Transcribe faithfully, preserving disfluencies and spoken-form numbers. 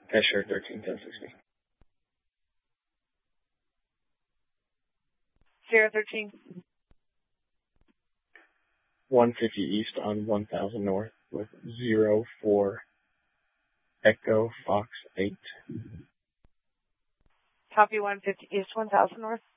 Escher thirteen ten sixty. Sierra thirteen. one fifty east on one thousand north with zero four Echo Fox eight. Copy one fifty east one thousand north.